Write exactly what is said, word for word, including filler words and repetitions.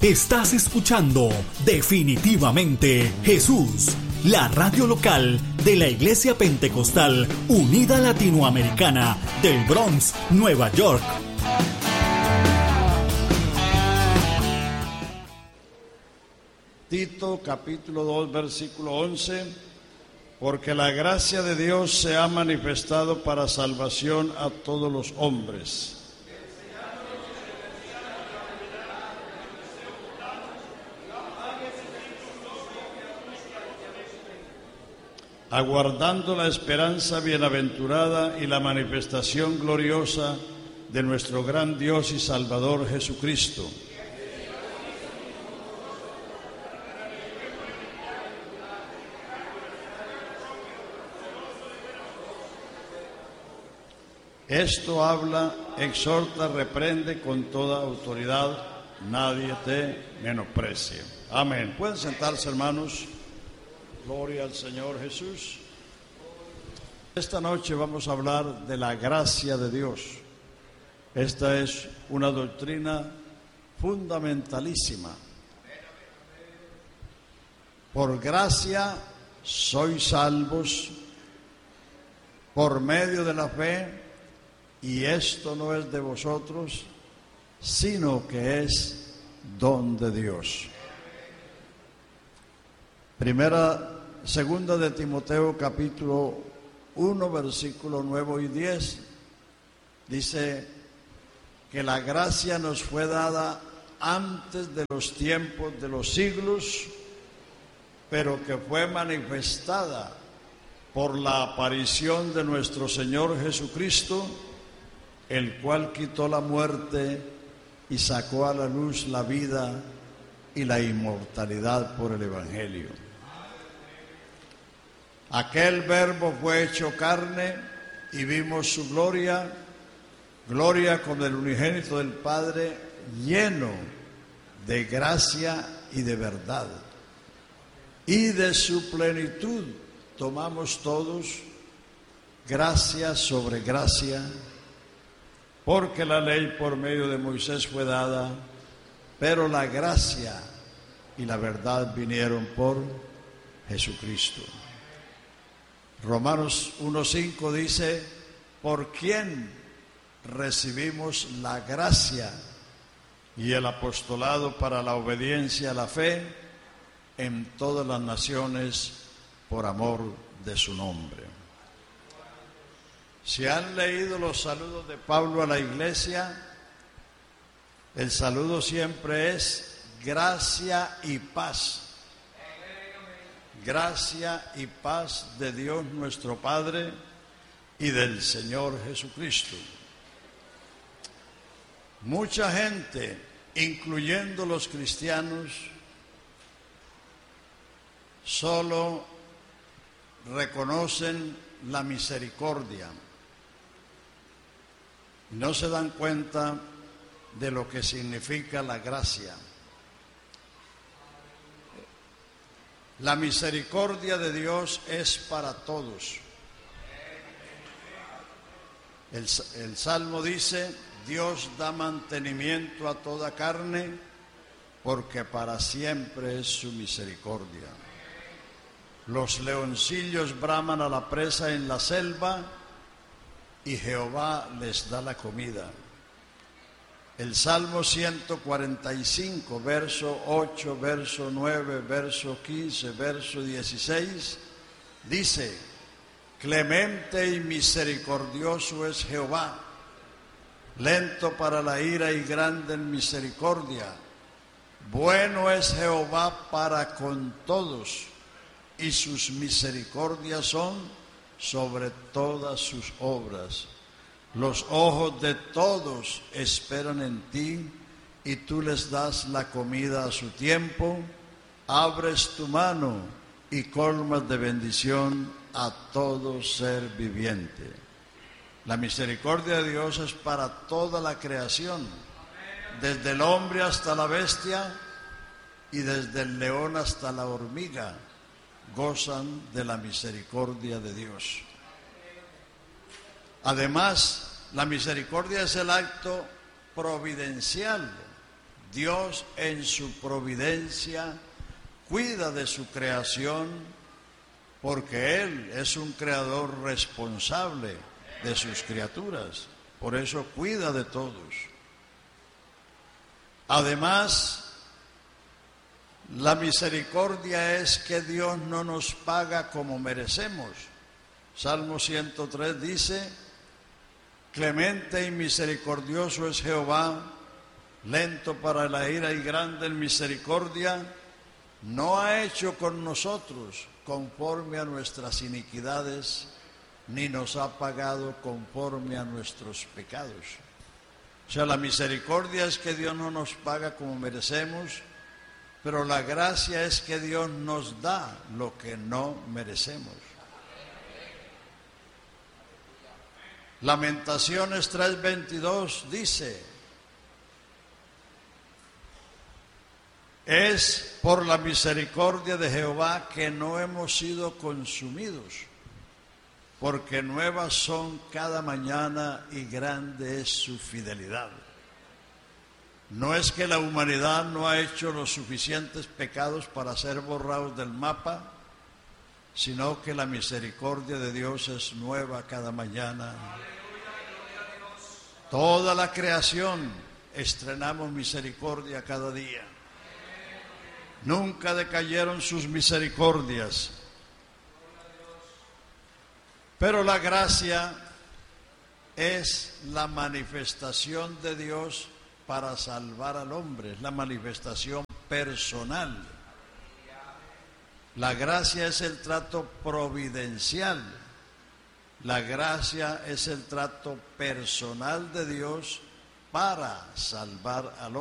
Estás escuchando Definitivamente Jesús, la radio local de la Iglesia Pentecostal Unida Latinoamericana del Bronx, Nueva York. Tito capítulo dos versículo once, porque la gracia de Dios se ha manifestado para salvación a todos los hombres. Aguardando la esperanza bienaventurada y la manifestación gloriosa de nuestro gran Dios y Salvador Jesucristo. Esto habla, exhorta, reprende con toda autoridad, nadie te menosprecie. Amén. Pueden sentarse, hermanos. Gloria al Señor Jesús. Esta noche vamos a hablar de la gracia de Dios. Esta es una doctrina fundamentalísima. Por gracia sois salvos por medio de la fe, y esto no es de vosotros, sino que es don de Dios. Primera Segunda de Timoteo capítulo uno versículo nueve y diez dice que la gracia nos fue dada antes de los tiempos de los siglos, pero que fue manifestada por la aparición de nuestro Señor Jesucristo, el cual quitó la muerte y sacó a la luz la vida y la inmortalidad por el Evangelio. Aquel Verbo fue hecho carne y vimos su gloria, gloria como el unigénito del Padre, lleno de gracia y de verdad. Y de su plenitud tomamos todos gracia sobre gracia, porque la ley por medio de Moisés fue dada, pero la gracia y la verdad vinieron por Jesucristo. Romanos uno cinco dice, por quien recibimos la gracia y el apostolado para la obediencia a la fe en todas las naciones por amor de su nombre. Si han leído los saludos de Pablo a la iglesia, el saludo siempre es gracia y paz. Gracia y paz de Dios nuestro Padre y del Señor Jesucristo. Mucha gente, incluyendo los cristianos, solo reconocen la misericordia. No se dan cuenta de lo que significa la gracia. La misericordia de Dios es para todos. El, el Salmo dice, Dios da mantenimiento a toda carne, porque para siempre es su misericordia. Los leoncillos braman a la presa en la selva, y Jehová les da la comida. El Salmo ciento cuarenta y cinco, verso ocho, verso nueve, verso quince, verso dieciséis, dice, clemente y misericordioso es Jehová, lento para la ira y grande en misericordia. Bueno es Jehová para con todos, y sus misericordias son sobre todas sus obras. Los ojos de todos esperan en ti, y tú les das la comida a su tiempo. Abres tu mano y colmas de bendición a todo ser viviente. La misericordia de Dios es para toda la creación, desde el hombre hasta la bestia y desde el león hasta la hormiga, gozan de la misericordia de Dios. Además, la misericordia es el acto providencial Dios en su providencia cuida de su creación porque Él es un creador responsable de sus criaturas. Por eso cuida de todos. Además, la misericordia es que Dios no nos paga como merecemos. Salmo ciento tres dice: clemente y misericordioso es Jehová, lento para la ira y grande en misericordia. No ha hecho con nosotros conforme a nuestras iniquidades, ni nos ha pagado conforme a nuestros pecados. O sea, la misericordia es que Dios no nos paga como merecemos, pero la gracia es que Dios nos da lo que no merecemos. Lamentaciones tres veintidós dice: es por la misericordia de Jehová que no hemos sido consumidos, porque nuevas son cada mañana y grande es su fidelidad. No es que la humanidad no ha hecho los suficientes pecados para ser borrados del mapa, sino que la misericordia de Dios es nueva cada mañana. Toda la creación estrenamos misericordia cada día. Nunca decayeron sus misericordias. Pero la gracia es la manifestación de Dios para salvar al hombre, es la manifestación personal. La gracia es el trato providencial. La gracia es el trato personal de Dios para salvar al hombre.